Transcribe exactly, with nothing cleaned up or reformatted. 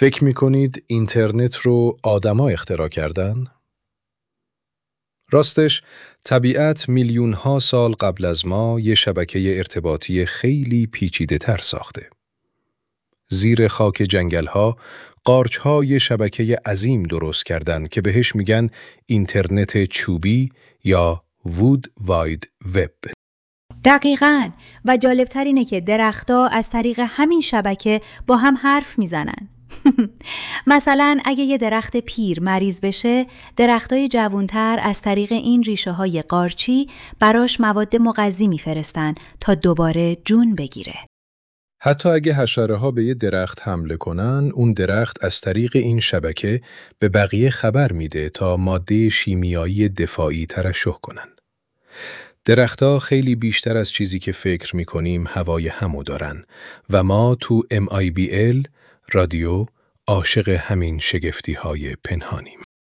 فکر می‌کنید اینترنت رو آدما اختراع کردن؟ راستش، طبیعت میلیون‌ها سال قبل از ما یه شبکه ارتباطی خیلی پیچیده‌تر ساخته. زیر خاک جنگل‌ها، قارچ‌ها یه شبکه عظیم درست کردن که بهش میگن اینترنت چوبی یا وود واید وب. دقیقاً. و جالبتر اینه که درخت‌ها از طریق همین شبکه با هم حرف میزنن. مثلا اگه یه درخت پیر مریض بشه، درختای جوانتر از طریق این ریشه های قارچی براش مواد مغذی میفرستن تا دوباره جون بگیره. حتی اگه حشره‌ها به یه درخت حمله کنن، اون درخت از طریق این شبکه به بقیه خبر میده تا ماده شیمیایی دفاعی ترشح کنن. درخت‌ها خیلی بیشتر از چیزی که فکر می‌کنیم هوای همو دارن و ما تو ام آی بی ال رادیو عاشق همین شگفتی‌های پنهانیم.